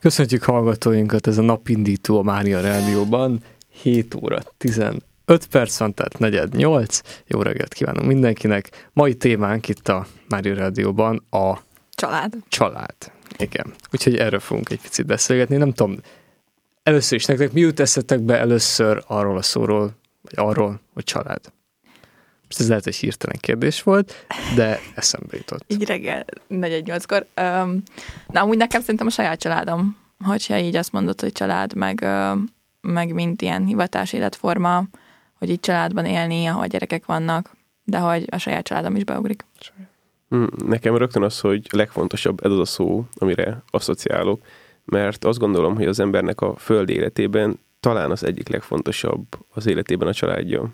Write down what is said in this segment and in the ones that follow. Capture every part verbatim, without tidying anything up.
Köszöntjük hallgatóinkat, ez a napindító a Mária Rádióban. hét óra tizenöt perc van, tehát negyed nyolc. Jó reggelt kívánunk mindenkinek. Mai témánk itt a Mária Rádióban a család. Család. Igen. Úgyhogy erről fogunk egy picit beszélgetni. Nem tudom, először is nektek mi jut eszetek be először arról a szóról, vagy arról, hogy család? Most ez lehet egy hirtelen kérdés volt, de eszembe jutott. Így reggel negyed nyolckor. Um, na, amúgy nekem szerintem a saját családom, hogyha így azt mondod, hogy család, meg, uh, meg mint ilyen hivatás életforma, hogy így családban élni, ahol gyerekek vannak, de hogy a saját családom is beugrik. Nekem rögtön az, hogy legfontosabb ez az a szó, amire asszociálok, mert azt gondolom, hogy az embernek a föld életében talán az egyik legfontosabb az életében a családja.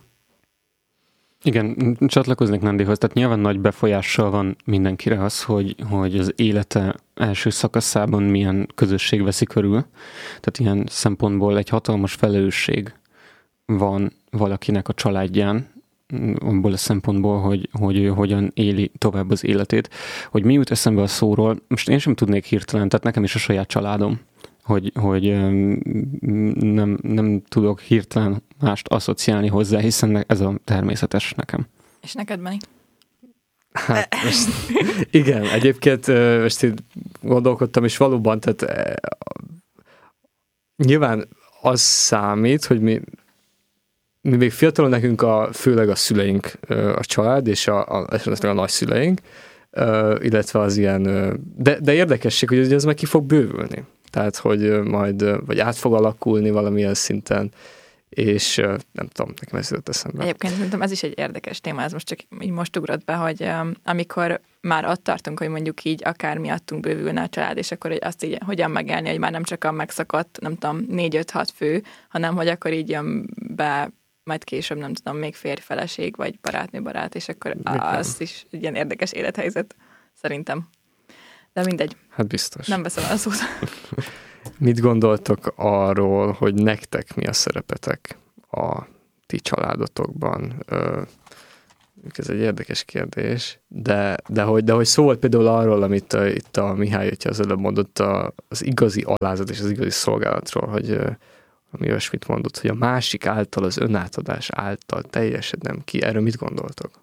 Igen, csatlakoznék Nandihoz, tehát nyilván nagy befolyással van mindenkire az, hogy, hogy az élete első szakaszában milyen közösség veszi körül. Tehát ilyen szempontból egy hatalmas felelősség van valakinek a családján, abból a szempontból, hogy, hogy ő hogyan éli tovább az életét. Hogy mi jut eszembe a szóról, most én sem tudnék hirtelen, tehát nekem is a saját családom, hogy, hogy nem, nem tudok hirtelen mást asszociálni hozzá, hiszen ez a természetes nekem. És neked, Benni? Hát, most, igen, egyébként most én gondolkodtam, és valóban, tehát nyilván az számít, hogy mi, mi még fiatalon nekünk a, főleg a szüleink a család, és a, a, a, a nagyszüleink, illetve az ilyen, de, de érdekesség, hogy ez meg ki fog bővülni. Tehát, hogy majd, vagy át fog alakulni valamilyen szinten, és nem tudom, nekem ez jutott eszembe. Egyébként szerintem ez is egy érdekes téma, ez most csak így most ugrott be, hogy um, amikor már ott tartunk, hogy mondjuk így akár miattunk bővülne a család, és akkor hogy azt így hogyan megélni, hogy már nem csak a megszakadt, nem tudom, négy-öt-hat fő, hanem hogy akkor így jön be majd később, nem tudom, még férj-feleség, vagy barátnő-barát, és akkor az is egy ilyen érdekes élethelyzet, szerintem. De mindegy. Hát biztos. Nem veszem el a szót. Mit gondoltok arról, hogy nektek mi a szerepetek a ti családotokban? Ez egy érdekes kérdés, de, de, hogy, de hogy szó volt például arról, amit a, itt a Mihály atya az előbb mondott, a, az igazi alázat és az igazi szolgálatról, hogy ami olyasmit mondott, hogy a másik által, az önátadás által teljesednem ki. Erről mit gondoltok?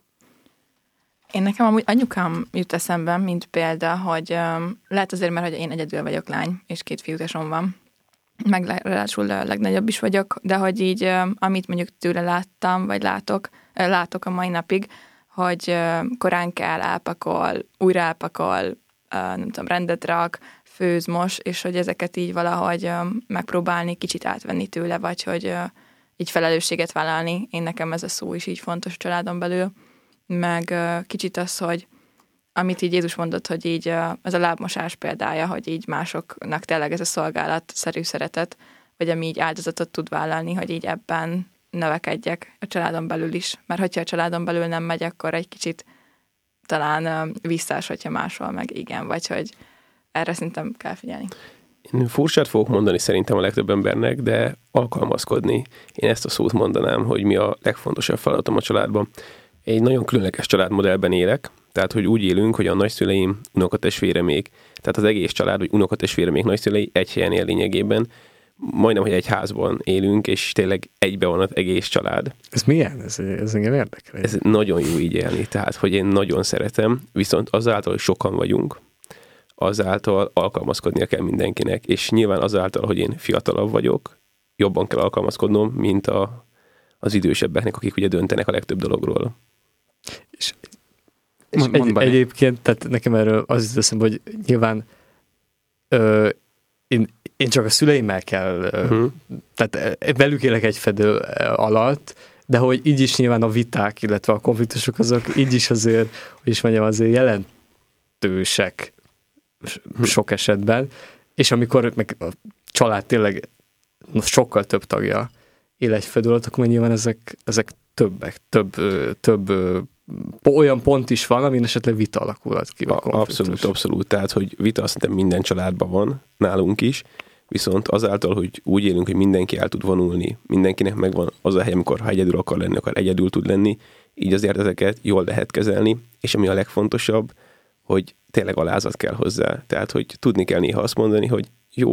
Én nekem amúgy anyukám jut eszembe, mint példa, hogy um, lehet azért, mert hogy én egyedül vagyok lány, és két fiútesom van, meg ráadásul a legnagyobb is vagyok, de hogy így, um, amit mondjuk tőle láttam, vagy látok, uh, látok a mai napig, hogy uh, korán kell, elpakol, újra elpakol, uh, nem tudom, rendet rak, főz, mos, és hogy ezeket így valahogy um, megpróbálni kicsit átvenni tőle, vagy hogy uh, így felelősséget vállalni. Én nekem ez a szó is így fontos családon belül. Meg uh, kicsit az, hogy amit így Jézus mondott, hogy így uh, ez a lábmosás példája, hogy így másoknak tényleg ez a szolgálatszerű szeretet, vagy ami így áldozatot tud vállalni, hogy így ebben növekedjek a családon belül is. Mert hogyha a családon belül nem megy, akkor egy kicsit talán uh, visszás, hogyha máshol meg igen, vagy hogy erre szerintem kell figyelni. Én furcsát fogok mondani szerintem a legtöbb embernek, de alkalmazkodni. Én ezt a szót mondanám, hogy mi a legfontosabb feladatom a családban. Egy nagyon különleges családmodellben élek, tehát hogy úgy élünk, hogy a nagyszüleim, unokatestvéremék, tehát az egész család, hogy unokatestvéremék, nagyszülei egy helyen él lényegében, majdnem, hogy egy házban élünk, és tényleg egybe van az egész család. Ez milyen? Ez, ez engem érdekel. Ez nagyon jó így élni, tehát hogy én nagyon szeretem, viszont azáltal, hogy sokan vagyunk, azáltal alkalmazkodnia kell mindenkinek, és nyilván azáltal, hogy én fiatalabb vagyok, jobban kell alkalmazkodnom, mint a, az idősebbeknek, akik ugye döntenek a legtöbb dologról. És, és egy, egyébként, tehát nekem erről az is eszembe, hogy nyilván ö, én, én csak a szüleimmel kell, uh-huh. tehát velük élek egy fedő alatt, de hogy így is nyilván a viták, illetve a konfliktusok azok így is azért, hogy is mondjam, azért jelentősek sok esetben, és amikor meg a család tényleg sokkal több tagja él egy fedő alatt, akkor nyilván ezek, ezek többek, több, több olyan pont is van, amin esetleg vita alakulhat ki. Abszolút, abszolút. Tehát, hogy vita azt hiszem minden családban van, nálunk is, viszont azáltal, hogy úgy élünk, hogy mindenki el tud vonulni, mindenkinek megvan az a hely, amikor ha egyedül akar lenni, akar egyedül tud lenni, így azért ezeket jól lehet kezelni, és ami a legfontosabb, hogy tényleg alázat kell hozzá. Tehát, hogy tudni kell néha azt mondani, hogy jó,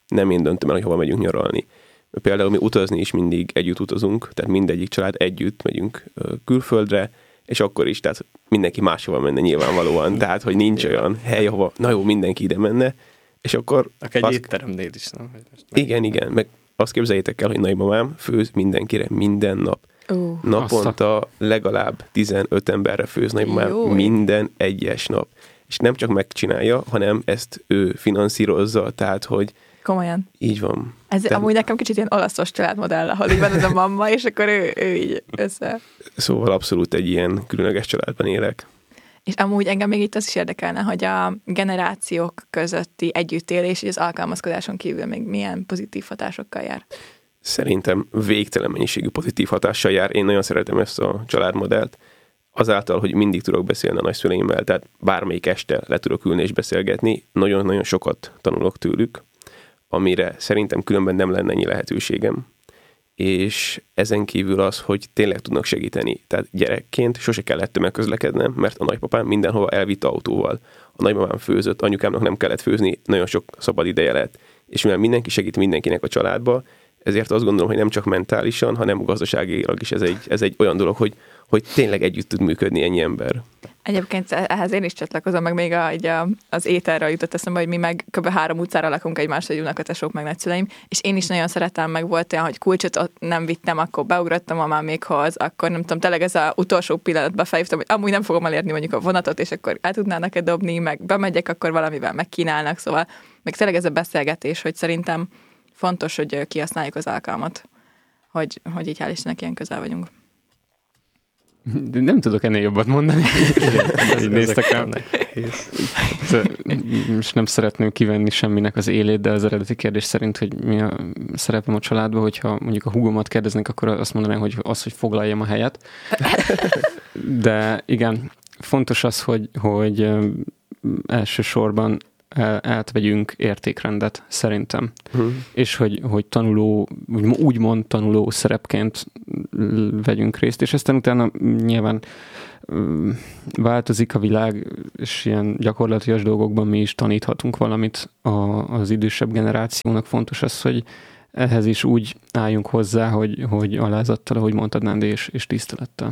nem én döntöm el, hogy hova megyünk nyaralni. Például mi utazni is mindig együtt utazunk, tehát mindegyik család együtt megyünk külföldre, és akkor is, tehát mindenki máshova menne nyilvánvalóan, tehát hogy nincs olyan hely, ahova, na jó, mindenki ide menne, és akkor... Akár egy étteremnél is, nem? Igen, igen, meg azt képzeljétek el, hogy nagymamám főz mindenkire minden nap. Uh, Naponta legalább tizenöt emberre főz nagymamám jó. Minden egyes nap. És nem csak megcsinálja, hanem ezt ő finanszírozza, tehát hogy komolyan. Így van. Ez de... amúgy nekem kicsit ilyen olaszos családmodell, ahol így van ez a mamma, és akkor ő, ő így össze. Szóval abszolút egy ilyen különleges családban élek. És amúgy engem még itt az is érdekelne, hogy a generációk közötti együttélés és az alkalmazkodáson kívül még milyen pozitív hatásokkal jár. Szerintem végtelen mennyiségű pozitív hatással jár. Én nagyon szeretem ezt a családmodellt. Azáltal, hogy mindig tudok beszélni a nagyszüleimmel, tehát bármelyik este le tudok ülni és beszélgetni, nagyon-nagyon sokat tanulok tőlük, amire szerintem különben nem lenne ennyi lehetőségem. És ezen kívül az, hogy tényleg tudnak segíteni. Tehát gyerekként sose kellett tömegközlekednem, mert a nagypapám mindenhova elvitt autóval. A nagymamám főzött, anyukámnak nem kellett főzni, nagyon sok szabad ideje lett. És mivel mindenki segít mindenkinek a családba, ezért azt gondolom, hogy nem csak mentálisan, hanem gazdaságilag is ez egy, ez egy olyan dolog, hogy, hogy tényleg együtt tud működni ennyi ember. Egyébként ehhez én is csatlakozom, meg még a, a, az ételre jutott eszembe, hogy mi meg kb. három utcára lakunk egymásra, egy unokatesók meg nagyszüleim, és én is nagyon szeretem, meg volt olyan, hogy kulcsot nem vittem, akkor beugrottam a mamékhoz, akkor nem tudom, tényleg ez az utolsó pillanatban felhívtam, hogy amúgy nem fogom elérni mondjuk a vonatot, és akkor el tudnál neked dobni, meg bemegyek, akkor valamivel megkínálnak, szóval meg tényleg ez a beszélgetés, hogy szerintem fontos, hogy kihasználjuk az alkalmat, hogy, hogy így hál' Istennek ilyen közel vagyunk. De nem tudok ennél jobbat mondani. Így néztek rám. Most nem szeretném kivenni semminek az élét, de az eredeti kérdés szerint, hogy mi a szerepem a családban, hogyha mondjuk a húgomat kérdeznek, akkor azt mondanám, hogy az, hogy foglaljam a helyet. De igen, fontos az, hogy, hogy elsősorban átvegyünk értékrendet, szerintem. Hmm. És hogy, hogy tanuló, úgymond tanuló szerepként vegyünk részt, és aztán utána nyilván változik a világ, és ilyen gyakorlatias dolgokban mi is taníthatunk valamit a, az idősebb generációnak. Fontos az, hogy ehhez is úgy álljunk hozzá, hogy, hogy alázattal, ahogy mondtad, Nándi, és, és tisztelettel.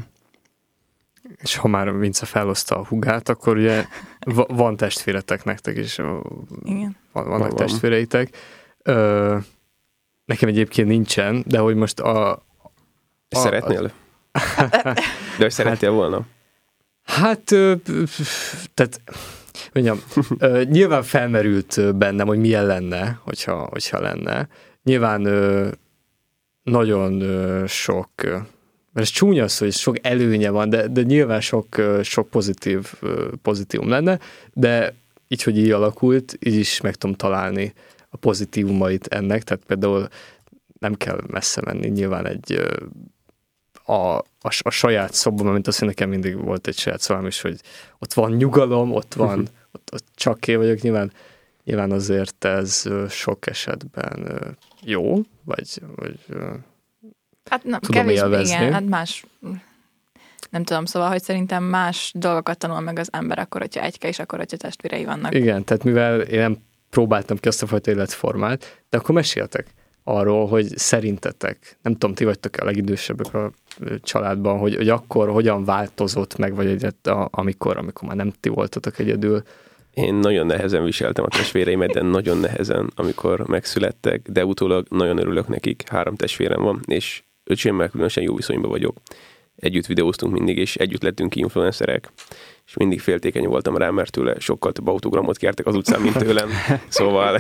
És ha már Vince feloszta a hugát, akkor ugye van testvéretek nektek is. Igen. Vannak van. testvéreitek. Ö, nekem egyébként nincsen, de hogy most a... a Szeretnél? A, de hogy szerettél volna? Hát, ö, tehát, mondjam, ö, nyilván felmerült bennem, hogy milyen lenne, hogyha, hogyha lenne. Nyilván ö, nagyon ö, sok... mert ez csúnya az, hogy sok előnye van, de, de nyilván sok, sok pozitív pozitívum lenne, de így, hogy így alakult, így is meg tudom találni a pozitívumait ennek, tehát például nem kell messze menni, nyilván egy a, a, a saját szobban, mint azt, hogy nekem mindig volt egy saját szobám is, hogy ott van nyugalom, ott van, uh-huh. ott, ott csak én vagyok, nyilván, nyilván azért ez sok esetben jó, vagy, vagy hát nem, tudom kevés, élvezni. Igen, hát más, nem tudom, szóval, hogy szerintem más dolgokat tanul meg az ember akkor, hogyha egyke, és akkor, hogyha testvérei vannak. Igen, tehát mivel én nem próbáltam ki azt a fajta életformát, de akkor meséltek arról, hogy szerintetek, nem tudom, ti vagytok a legidősebbek a családban, hogy, hogy akkor hogyan változott meg, vagy egyet, amikor, amikor már nem ti voltatok egyedül. Én nagyon nehezen viseltem a testvéreimet, de nagyon nehezen, amikor megszülettek, de utólag nagyon örülök nekik. Három testvérem van, és öcsémmel különösen jó viszonyban vagyok. Együtt videóztunk mindig, és együtt lettünk influencerek, és mindig féltékeny voltam rá, mert tőle sokkal több autogramot kértek az utcán, mint tőlem. Szóval...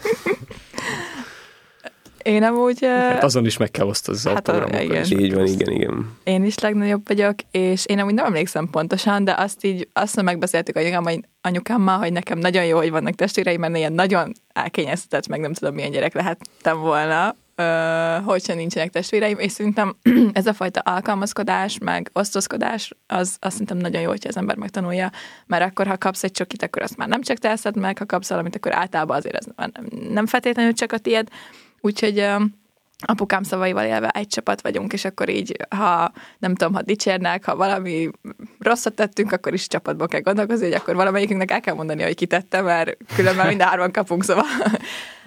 Én amúgy... Hát azon is meg kell osztani az hát autogramokkal. Is így van, igen, igen. Én is legnagyobb vagyok, és én amúgy nem emlékszem pontosan, de azt így, azt megbeszéltük anyukámmal, anyukámmal, hogy nekem nagyon jó, hogy vannak testvéreim, mert ilyen nagyon elkényeztetett, meg nem tudom, milyen gyerek lehettem volna, hogyha nincsenek testvéreim, és szerintem ez a fajta alkalmazkodás, meg osztozkodás, az azt szerintem nagyon jó, hogyha az ember megtanulja, mert akkor, ha kapsz egy csokit, akkor azt már nem csak te eszed meg, ha kapsz valamit, akkor általában azért ez nem, nem feltétlenül csak a tiéd. Úgyhogy uh, apukám szavaival élve egy csapat vagyunk, és akkor így, ha nem tudom, ha dicsérnek, ha valami rosszat tettünk, akkor is csapatban kell gondolkozni, hogy akkor valamelyikünknek el kell mondani, hogy kitette, mert különben mind hárman kapunk, szóval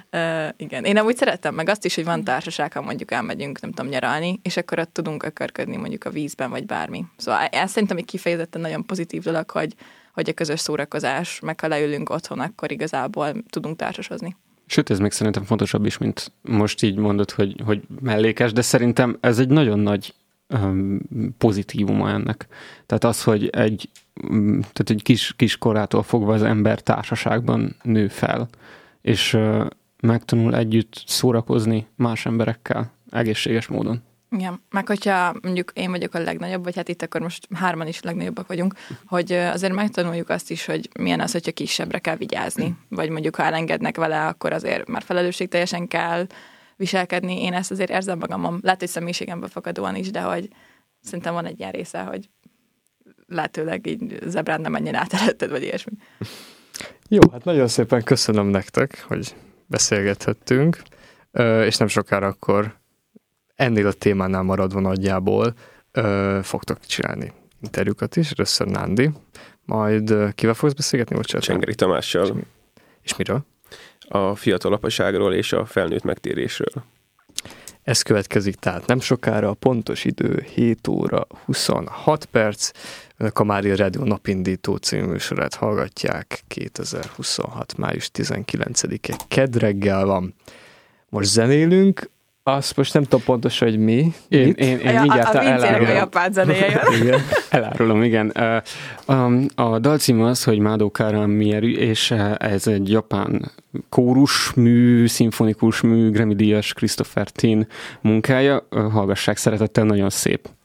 Uh, igen, én amúgy szerettem meg azt is, hogy van társaság, ha mondjuk elmegyünk, nem tudom, nyaralni, és akkor ott tudunk ökörködni mondjuk a vízben, vagy bármi. Szóval ezt szerintem egy kifejezetten nagyon pozitív dolog, hogy, hogy a közös szórakozás, meg ha leülünk otthon, akkor igazából tudunk társasozni. Sőt, ez még szerintem fontosabb is, mint most így mondod, hogy, hogy mellékes, de szerintem ez egy nagyon nagy um, pozitívuma ennek. Tehát az, hogy egy, um, tehát egy kis, kis korától fogva az ember társaságban nő fel, és uh, megtanul együtt szórakozni más emberekkel egészséges módon. Igen, meg hogyha mondjuk én vagyok a legnagyobb, vagy hát itt akkor most hárman is legnagyobbak vagyunk, hogy azért megtanuljuk azt is, hogy milyen az, hogyha kisebbre kell vigyázni, vagy mondjuk ha elengednek vele, akkor azért már felelősségteljesen kell viselkedni. Én ezt azért érzem magamon, lehet, hogy személyiségemből fakadóan is, de hogy szerintem van egy ilyen része, hogy lehetőleg így zebrán nem menjen át előtted, vagy ilyesmi. Jó, hát nagyon szépen köszönöm nektek, hogy beszélgethettünk, és nem sokára akkor ennél a témánál maradva nagyjából ö, fogtok csinálni interjúkat is, először Nándi, majd ö, kivel fogsz beszélgetni? Bocsánat. Csengeri Tamással. És miről? A fiatal apaságról és a felnőtt megtérésről. Ez következik, tehát nem sokára, a pontos idő hét óra huszonhat perc. Önök a Mária Rádió napindító című műsorát hallgatják. kétezer-huszonhat. május tizenkilencedike kedd reggel van. Most zenélünk. Azt most nem tudom pontosan, hogy mi. Én, én, én a, mindjárt a, a elárulom. A japán zenéje. Igen, elárulom, igen. A, a dalcím az, hogy Mádó Káram Mieru, és ez egy japán kórusmű, szimfonikus mű, Grammy-díjas Christopher Tin munkája. Hallgassák szeretettel, nagyon szép.